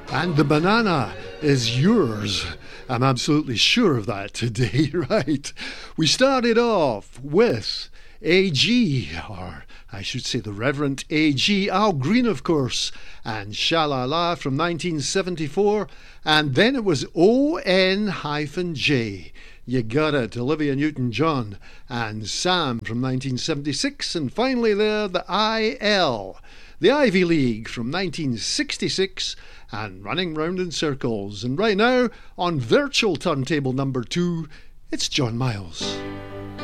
And the banana is yours. I'm absolutely sure of that today, right? We started off with A.G., or I should say the Reverend A.G. Al Green, of course, and Sha-La-La from 1974, and then it was O.N-J. You Got It, Olivia Newton-John, and Sam from 1976, and finally there, the I.L., the Ivy League from 1966, and Running Round in Circles. And right now, on virtual turntable number 2, it's John Miles.